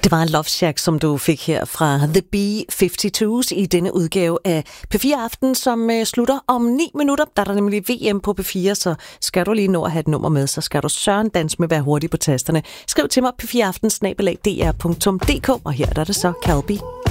Det var en Love Shack, som du fik her fra The B-52s i denne udgave af P4 Aften, som slutter om 9 minutter. Der er der nemlig VM på P4, så skal du lige nå at have et nummer med, så skal du søren dans med at være hurtig på tasterne. Skriv til mig p4aften@dr.dk, og her er det så Calbi.